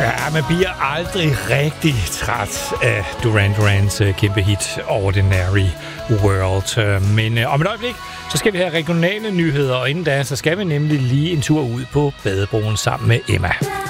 Ja, man bliver aldrig rigtig træt af Duran Durans kæmpe hit Ordinary World. Men om et øjeblik, så skal vi have regionale nyheder, og inden da, så skal vi nemlig lige en tur ud på badebroen sammen med Emma.